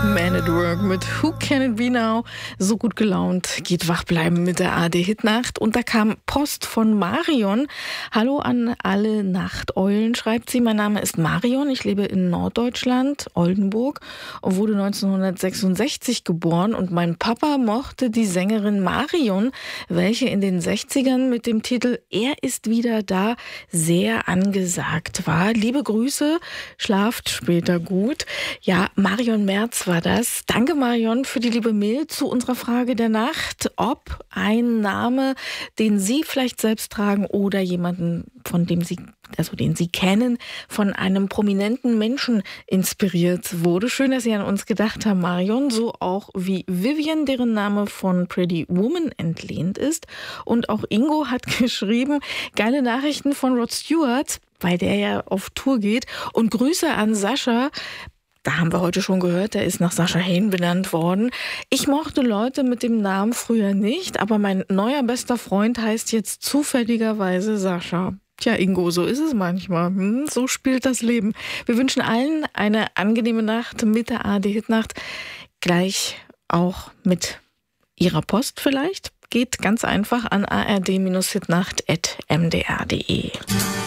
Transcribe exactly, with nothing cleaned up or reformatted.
Man at Work mit Who Can It Be Now? So gut gelaunt geht wach bleiben mit der A R D-Hitnacht. Und da kam Post von Marion. Hallo an alle Nachteulen, schreibt sie. Mein Name ist Marion. Ich lebe in Norddeutschland, Oldenburg, und wurde neunzehnhundertsechsundsechzig geboren. Und mein Papa mochte die Sängerin Marion, welche in den sechzigern mit dem Titel Er ist wieder da sehr angesagt war. Liebe Grüße, schlaft später gut. Ja, Marion Merz war das. Danke, Marion, für die liebe Mail zu unserer Frage der Nacht, ob ein Name, den Sie vielleicht selbst tragen oder jemanden, von dem Sie, also den Sie kennen, von einem prominenten Menschen inspiriert wurde. Schön, dass Sie an uns gedacht haben, Marion. So auch wie Vivian, deren Name von Pretty Woman entlehnt ist. Und auch Ingo hat geschrieben, geile Nachrichten von Rod Stewart, bei der er auf Tour geht. Und Grüße an Sascha. Da haben wir heute schon gehört, der ist nach Sascha Hain benannt worden. Ich mochte Leute mit dem Namen früher nicht, aber mein neuer bester Freund heißt jetzt zufälligerweise Sascha. Tja, Ingo, so ist es manchmal. Hm, so spielt das Leben. Wir wünschen allen eine angenehme Nacht mit der A R D-Hitnacht. Gleich auch mit Ihrer Post vielleicht. Geht ganz einfach an a r d Bindestrich hitnacht at m d r punkt d e.